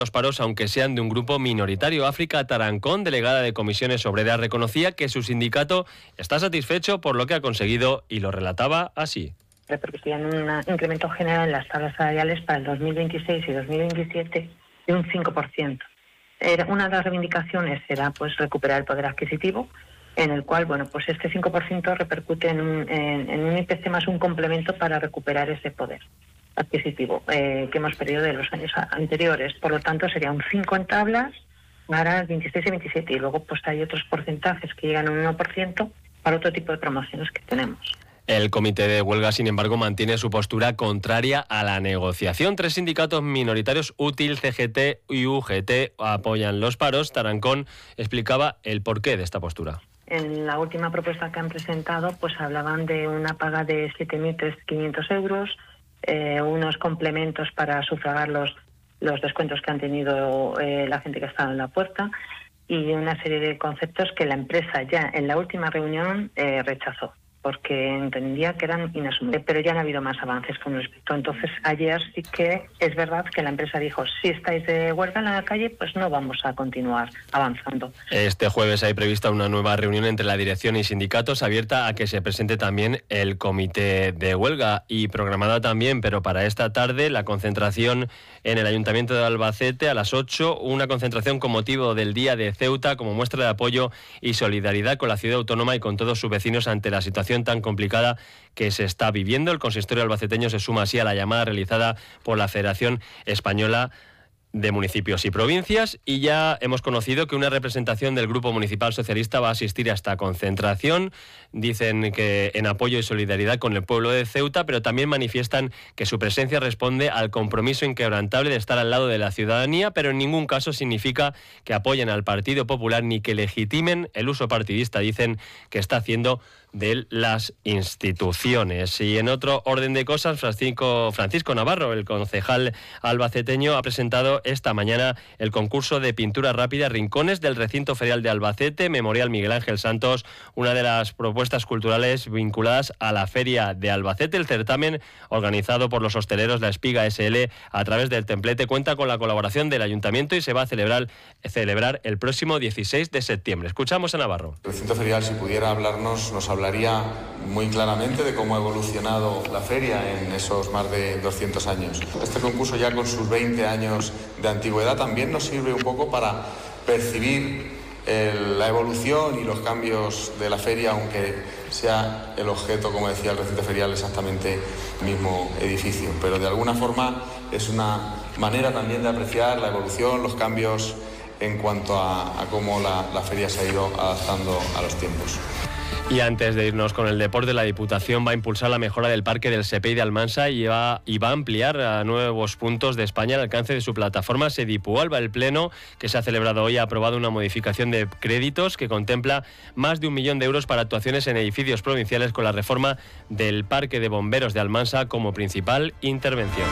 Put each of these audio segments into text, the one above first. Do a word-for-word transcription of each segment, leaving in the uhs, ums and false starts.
Los paros, aunque sean de un grupo minoritario. África Tarancón, delegada de Comisiones Obreras, reconocía que su sindicato está satisfecho por lo que ha conseguido y lo relataba así. Repercutía en un incremento general en las tablas salariales para el dos mil veintiséis y dos mil veintisiete de un cinco por ciento. Era, una de las reivindicaciones era pues recuperar el poder adquisitivo, en el cual bueno pues este cinco por ciento repercute en un, en, en un I P C más un complemento para recuperar ese poder adquisitivo eh, que hemos perdido de los años anteriores. Por lo tanto, sería un cinco en tablas para el veintiséis y veintisiete, y luego pues hay otros porcentajes que llegan a un uno por ciento para otro tipo de promociones que tenemos. El comité de huelga, sin embargo, mantiene su postura contraria a la negociación. Tres sindicatos minoritarios, Útil, C G T y U G T, apoyan los paros. Tarancón explicaba el porqué de esta postura. En la última propuesta que han presentado, pues hablaban de una paga de siete mil quinientos euros, eh, unos complementos para sufragar los, los descuentos que han tenido eh, la gente que estaba en la puerta, y una serie de conceptos que la empresa ya en la última reunión eh, rechazó, porque entendía que eran inasumibles, pero ya no ha habido más avances con respecto. Entonces, ayer sí que es verdad que la empresa dijo, si estáis de huelga en la calle, pues no vamos a continuar avanzando. Este jueves hay prevista una nueva reunión entre la dirección y sindicatos, abierta a que se presente también el comité de huelga, y programada también, pero para esta tarde, la concentración en el Ayuntamiento de Albacete a las ocho, una concentración con motivo del Día de Ceuta, como muestra de apoyo y solidaridad con la ciudad autónoma y con todos sus vecinos ante la situación tan complicada que se está viviendo. El consistorio albaceteño se suma así a la llamada realizada por la Federación Española de Municipios y Provincias, y ya hemos conocido que una representación del Grupo Municipal Socialista va a asistir a esta concentración. Dicen que en apoyo y solidaridad con el pueblo de Ceuta, pero también manifiestan que su presencia responde al compromiso inquebrantable de estar al lado de la ciudadanía, pero en ningún caso significa que apoyen al Partido Popular ni que legitimen el uso partidista, dicen, que está haciendo de las instituciones. Y en otro orden de cosas, Francisco, Francisco Navarro, el concejal albaceteño, ha presentado esta mañana el concurso de pintura rápida Rincones del Recinto Ferial de Albacete, Memorial Miguel Ángel Santos, una de las propuestas culturales vinculadas a la Feria de Albacete. El certamen, organizado por los hosteleros La Espiga S L a través del templete, cuenta con la colaboración del Ayuntamiento y se va a celebrar, celebrar el próximo dieciséis de septiembre. Escuchamos a Navarro. El Recinto Ferial, si pudiera hablarnos, nos hablaría muy claramente de cómo ha evolucionado la feria en esos más de doscientos años. Este concurso, ya con sus veinte años de antigüedad, también nos sirve un poco para percibir el, la evolución y los cambios de la feria, aunque sea el objeto, como decía, el recinto ferial exactamente el mismo edificio. Pero de alguna forma es una manera también de apreciar la evolución, los cambios en cuanto a, a cómo la, la feria se ha ido adaptando a los tiempos. Y antes de irnos con el deporte, la Diputación va a impulsar la mejora del parque del Sepey de Almansa y va, y va a ampliar a nuevos puntos de España el alcance de su plataforma Sedipualba. El Pleno, que se ha celebrado hoy, ha aprobado una modificación de créditos que contempla más de un millón de euros para actuaciones en edificios provinciales, con la reforma del Parque de Bomberos de Almansa como principal intervención.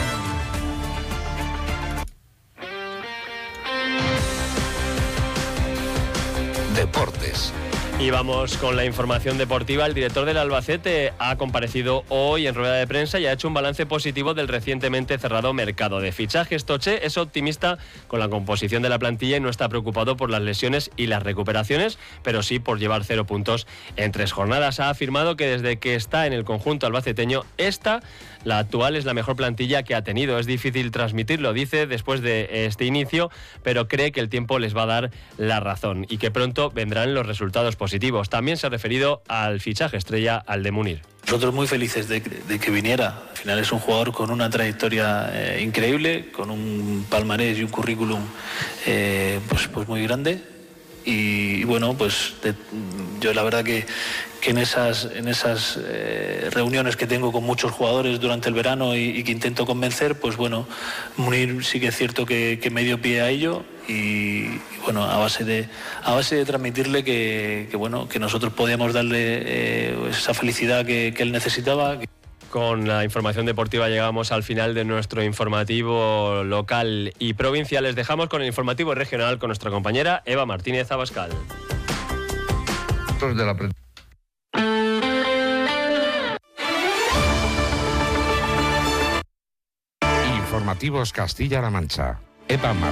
Deportes. Y vamos con la información deportiva. El director del Albacete ha comparecido hoy en rueda de prensa y ha hecho un balance positivo del recientemente cerrado mercado de fichajes. Toché es optimista con la composición de la plantilla y no está preocupado por las lesiones y las recuperaciones, pero sí por llevar cero puntos en tres jornadas. Ha afirmado que desde que está en el conjunto albaceteño, esta, la actual, es la mejor plantilla que ha tenido. Es difícil transmitirlo, dice, después de este inicio, pero cree que el tiempo les va a dar la razón y que pronto vendrán los resultados positivos. También se ha referido al fichaje estrella, al de Munir. Nosotros muy felices de, de que viniera. Al final es un jugador con una trayectoria eh, increíble, con un palmarés y un currículum eh, pues, pues muy grande. Y, y bueno, pues de, yo la verdad que, que en esas, en esas eh, reuniones que tengo con muchos jugadores durante el verano y, y que intento convencer, pues bueno, Munir sí que es cierto que, que me dio pie a ello. Y, y bueno, a base de a base de transmitirle que, que bueno, que nosotros podíamos darle eh, esa felicidad que, que él necesitaba. Con la información deportiva llegamos al final de nuestro informativo local y provincial. Les dejamos con el informativo regional con nuestra compañera Eva Martínez Abascal. De la... Informativos Castilla-La Mancha. Epa